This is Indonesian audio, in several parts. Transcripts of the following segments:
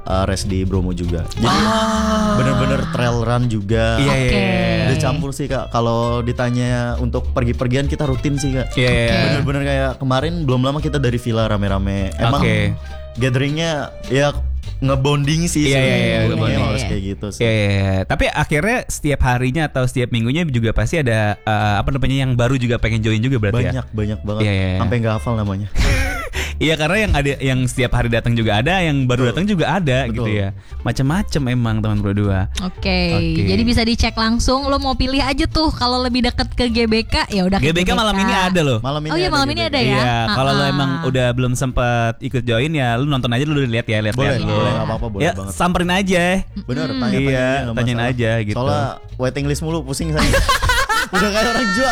race di Bromo juga. Jadi bener-bener trail run juga. Iya. Udah campur sih Kak. Kalau ditanya untuk pergi-pergian kita rutin sih Kak. Iya. Bener-bener kayak kemarin belum lama kita dari villa rame-rame. Emang gatheringnya ya ngebonding sih. Iya. Harus kayak gitu sih. Iya. Tapi akhirnya setiap harinya atau setiap minggunya juga pasti ada yang baru juga pengen join juga berarti Banyak banget. Iya. Sampai nggak hafal namanya. Iya, karena yang setiap hari datang juga ada, yang baru datang juga ada. Betul. Gitu ya. Macam-macam emang teman berdua. Oke. Jadi bisa dicek langsung. Lo mau pilih aja tuh kalau lebih deket ke GBK ya udah. GBK malam ini ada loh. Malam ini malam ini ada ya. Iya, kalau lo emang udah belum sempat ikut join ya, lu nonton aja dulu, lihat ya. Boleh, nggak apa-apa, boleh ya, banget. Samperin aja. Bener, tanyain aja gitu. Soalnya waiting list mulu, pusing saya. Udah kayak orang jual.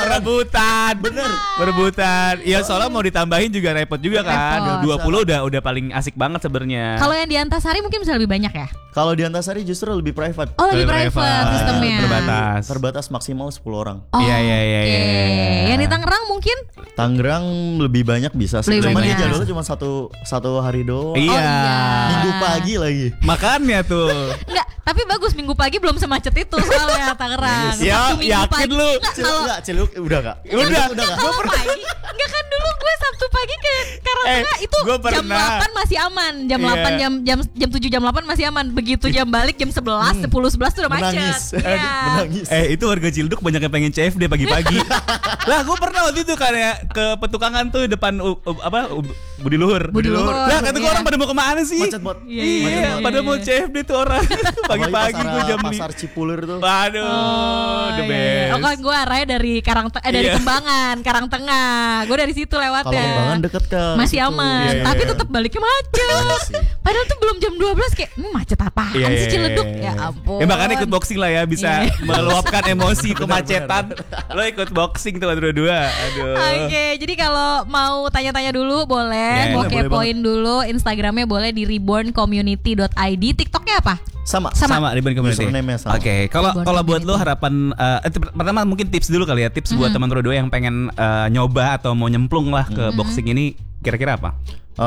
Berebutan. Iya, soalnya mau ditambahin juga repot juga kan. 20 udah paling asik banget sebenarnya. Kalau yang di Antasari mungkin bisa lebih banyak ya? Kalau di Antasari justru lebih private. Oh, lebih private sistemnya. Terbatas maksimal 10 orang. Iya. Yang di Tangerang mungkin? Tangerang lebih banyak bisa sih. Cuman dia jadwalnya cuma satu hari doang. Iya. Minggu pagi lagi. Makanya tuh. Enggak, tapi bagus minggu pagi belum semacet itu soalnya Tangerang. Ya, yakin lu. Ciluk udah Kak? Udah Kak? Enggak kan dulu gue Sabtu pagi ke Karangtengah itu jam 8 masih aman. Jam 8 jam 7 jam 8 masih aman. Begitu jam balik jam 11, 10, 11 tuh udah macet. Menangis. Itu warga Ciledug banyak yang pengen CFD pagi-pagi. Lah gue pernah waktu itu kayak ke Petukangan tuh depan Budi Luhur. Lah kata gue orang pada mau kemana sih? Macet banget. Iya, pada mau CFD tuh orang. Pagi-pagi gue jam 5. Pasar Cipulir tuh. Waduh, the best. Oh, kan gue arahnya dari dari Kembangan, Karangtengah. Gue dari situ lewatnya. Kalau Kembangan deket kan. Masih aman, tapi tetap baliknya macet. Padahal tuh belum jam 12 kayak macet apaan sih Ciledug? Ya ampun. Makanya ikut boxing lah ya, bisa meluapkan emosi kemacetan. Lo ikut boxing tuh dua-dua. Aduh. Oke, jadi kalau mau tanya-tanya dulu boleh, mau kepoin dulu Instagramnya boleh di reborncommunity.id. TikToknya apa? Sama Reborn Community. Oke, kalau buat lo harapan pertama mungkin tips dulu kali ya, tips buat teman berdua yang pengen nyoba atau mau nyemplung lah ke boxing ini, kira-kira apa?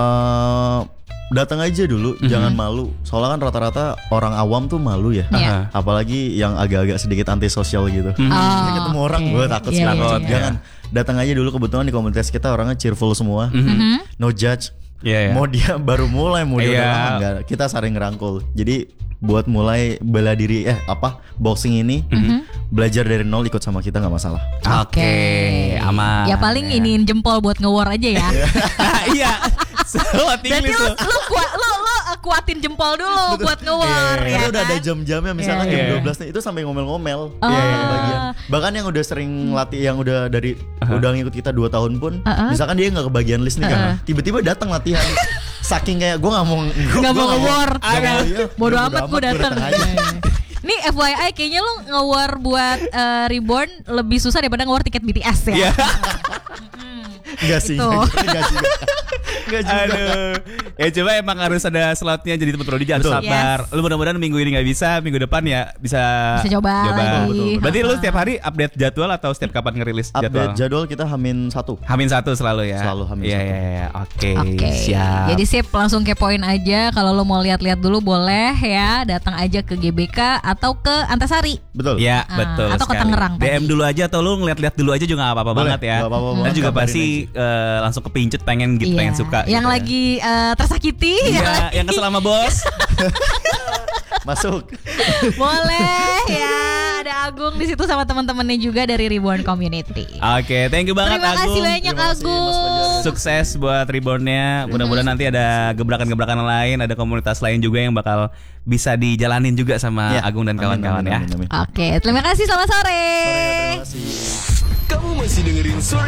Datang aja dulu, jangan malu. Soalnya kan rata-rata orang awam tuh malu ya. Apalagi yang agak-agak sedikit antisosial gitu. Jadi ketemu orang gue takut sekali. Jangan, datang aja dulu. Kebetulan di komunitas kita orangnya cheerful semua. No judge. Mau dia baru mulai, mau dia udah lama enggak, kita saling ngerangkul. Jadi buat mulai bela diri boxing ini belajar dari nol, ikut sama kita nggak masalah. Oke, aman. Ya paling iniin jempol buat nge-war aja ya. Iya. Berarti lu kuatin jempol dulu buat nge-war ya. Udah ada jam-jamnya, misalnya jam 12 nih itu sampai ngomel-ngomel. Bagian. Bahkan yang udah sering latih, yang udah udah ngikut kita 2 tahun pun, misalkan dia nggak kebagian list nih kan, tiba-tiba datang latihan. Saking kayak gue nggak mau nge-war, bodo amat gue datang. Nih FYI kayaknya lo nge-war buat Reborn lebih susah daripada nge-war tiket BTS ya. Enggak sih. Enggak juga. Aduh. Ya coba emang harus ada slotnya, jadi teman Rodi harus sabar. Lu mudah-mudahan minggu ini nggak bisa, minggu depan ya bisa coba lagi. Berarti lu setiap hari update jadwal atau setiap kapan ngerilis jadwal? Update jadwal kita H-1. H-1 selalu ya. Selalu H-1. Iya. Oke. Siap. Jadi sip, langsung kepoin aja. Kalau lu mau lihat-lihat dulu boleh ya, datang aja ke GBK atau ke Antasari. Betul. Ya, betul. Atau ke Tangerang. DM dulu aja atau lu ngeliat-lihat dulu aja juga nggak apa-apa banget ya. Dan juga pasti langsung kepincut pengen gitu, pengen suka. Yang gitu lagi tersakiti. Iya, yang kesel sama bos. Masuk. Boleh ya. Ada Agung di situ sama teman-temannya juga dari Reborn Community. Oke, thank you banget Agung. Terima kasih banyak Agung. Sukses buat Rebornnya. Mudah-mudahan nanti ada gebrakan-gebrakan lain, ada komunitas lain juga yang bakal bisa dijalanin juga sama Agung dan kawan-kawan ya. Oke, terima kasih, selamat sore. Terima kasih. Kamu masih dengerin Sore